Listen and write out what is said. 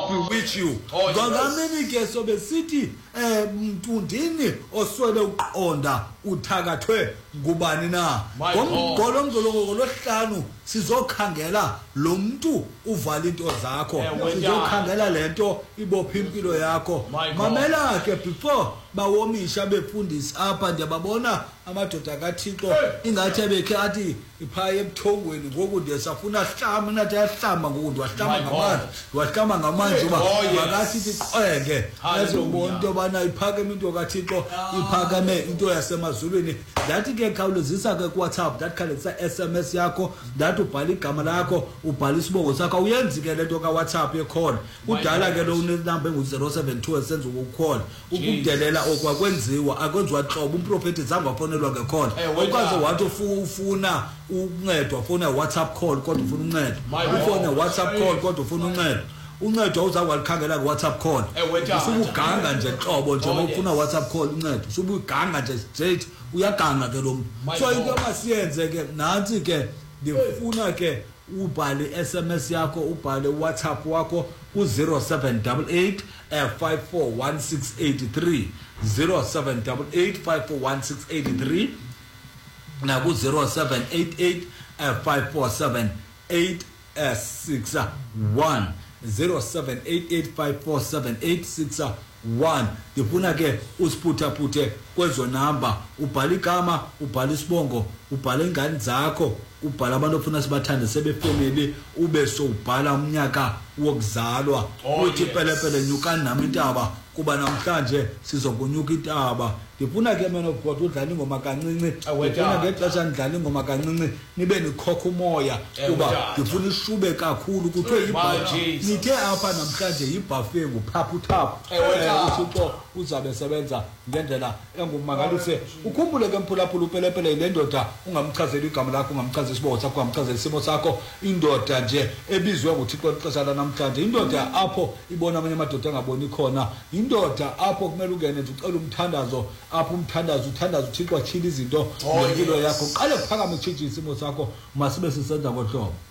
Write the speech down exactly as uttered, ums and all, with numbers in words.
bewitch you. Ngameni ke sobe sithi eh mntundini oswele uqonda uthakathwe ngubani na. Ngomgolomgolongo lohlanu sizokhangela lo muntu uvala into zakho. Sizokhangela lento ibopha impilo yakho. Mamela ke before bawomisha befundisa apha ndiyababona amadoda kaThixo ingathi ebekhe athi iphaya ebuthongweni ngoku ndiyasafuna hlama nathi ayahlamba ngoku ndiwahlamba ngamanzi ndiwahlamba ngamanzi uba makasithi qenge ezobona into yobana iphakeme into kaThixo iphakame into yasemazulwini. Ndathi ke khawulezisa ke kuWhatsApp ndathi khalisa S M S yakho ndathi ubhala igama lakho ubhala isibongo sakho uyenzi ke lento kaWhatsApp yekhona udala ke lo unenamba engu zero seven two esenza ukukhona ukudelela okwakwenziwa akwenziwa hlobo umprofeti zange wafonelwa ngekhona okwaze wathi ufuna uncedwa ufuna WhatsApp call kodwa ufuna uncedo ufuna WhatsApp call kodwa ufuna uncedo uncedo awuzaku walikhangela ku WhatsApp call usubuganga nje hlobo nje ufuna WhatsApp call uncedo usubuganga nje straight uyaganga ke lo so into masiyenze ke nansi ke ndifuna ke ubhale S M S yakho ubhale WhatsApp wakho ku zero seven eight eight five four one six eight three zero seven eight eight five four one six eight three na ku zero seven eight eight five four seven eight six one zero seven eight eight five four seven eight six one. Ndifuna ke usiphuthaphuthe kwezo namba ubhala igama ubhala isibongo ubhala ingane zakho ubhala abantu ofuna sibathande sebefamily ube so ubhala umnyaka wokuzalwa uthi pelepele nyuka nami intaba kuba namhlanje sizokunyuka intaba. Ndifuna ke man of God udlala ingoma kancinci ndifuna ngexesha ndidlala ingoma kancinci nibe nikhokha umoya kuba ndifuna ishube kakhulu kuthiwe yibhaji nithe apha namhlanje yibhafe nguphaphu thaphu uThixo uzabe sebenza ngendlela engumangalise. Ukhumbule ke mphulaphula upelepele le ndoda ungamchazeli igama lakho ungamchazeli isibongo sakho ungamchazeli isimo sakho indoda nje ebizwe nguThixo ixesha namhlanje indoda apho ibona amanye amadoda angaboni khona indoda apho kumele ungene ucela umthandazo apho umthandazo uthandaza uThixo achila izinto ngempilo yakho qale kuphakama utshintshe isimo sakho masibe sisenza ngohlobo.